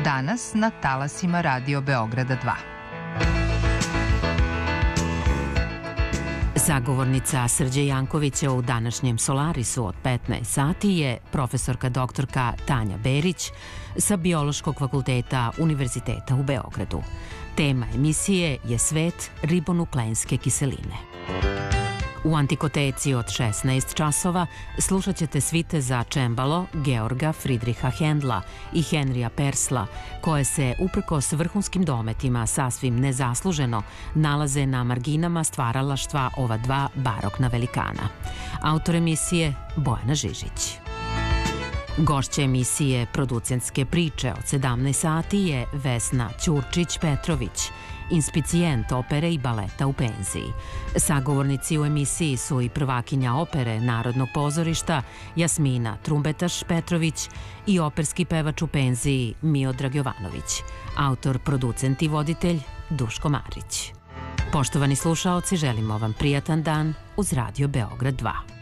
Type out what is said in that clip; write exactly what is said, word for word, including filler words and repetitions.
danas na talasima Radio Beograda dva. Sagovornica Srđe Jankovića u današnjem Solarisu od petnaest sati je profesorka doktorka Tanja Berić sa Biološkog fakulteta Univerziteta u Beogradu. Tema emisije je svet ribonukleinske kiseline. U Antikoteci od šesnaest časova slušat ćete svite za čembalo Georga Fridriha Hendla i Henrija Persla, koje se, uprkos vrhunskim dometima, sasvim nezasluženo nalaze na marginama stvaralaštva ova dva barokna velikana. Autor emisije Bojana Žižić. Gošća emisije Producentske priče od sedamnaest sati je Vesna Ćurčić-Petrović, inspicijent opere i baleta u penziji. Sagovornici u emisiji su i prvakinja opere Narodnog pozorišta Jasmina Trumbetaš-Petrović i operski pevač u penziji Miodrag Jovanović, autor, producent i voditelj Duško Marić. Poštovani slušaoci, želimo vam prijatan dan uz Radio Beograd dva.